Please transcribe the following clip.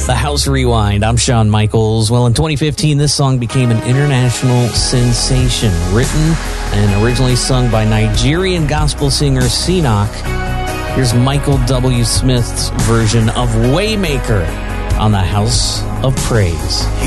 The House Rewind. I'm Shawn Michaels. Well, in 2015, this song became an international sensation. Written and originally sung by Nigerian gospel singer Sinach. Here's Michael W. Smith's version of Waymaker on the House of Praise.